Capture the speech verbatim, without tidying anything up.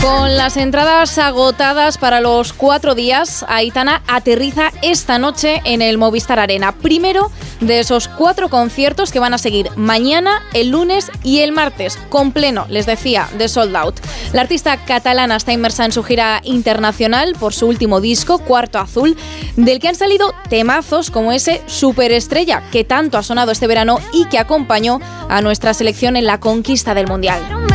Con las entradas agotadas para los cuatro días, Aitana aterriza esta noche en el Movistar Arena. Primero de esos cuatro conciertos que van a seguir mañana, el lunes y el martes, con pleno, les decía, de sold out. La artista catalana está inmersa en su gira internacional por su último disco, Cuarto Azul, del que han salido temazos como ese Superestrella, que tanto ha sonado este verano y que acompañó a nuestra selección en la conquista del Mundial.